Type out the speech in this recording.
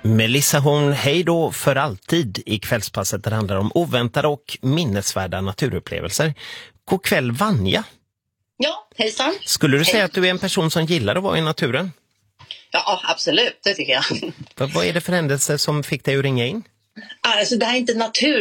Melissa Horn, hej då för alltid i kvällspasset där det handlar om oväntade och minnesvärda naturupplevelser. God kväll Vanja. Ja, hejsan. Skulle du säga att du är en person som gillar att vara i naturen? Ja, absolut, det tycker jag. Vad är det för händelser som fick dig att ringa in? Alltså det här är inte natur.